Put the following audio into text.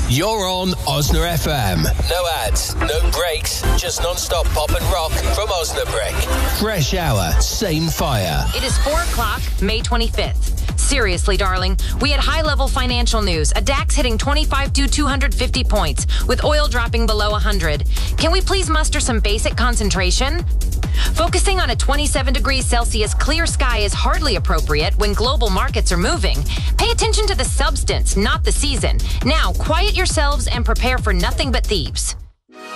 You're on Osna FM. No ads, no breaks, just non-stop pop and rock from Osnabrück. Fresh hour, same fire. It is 4 o'clock, May 25th. Seriously, darling, we had high-level financial news. A DAX hitting 25 to 250 points, with oil dropping below 100. Can we please muster some basic concentration? Focusing on a 27 degrees Celsius clear sky is hardly appropriate when global markets are moving. Pay attention to the substance, not the season. Now, quiet yourselves and prepare for nothing but thieves.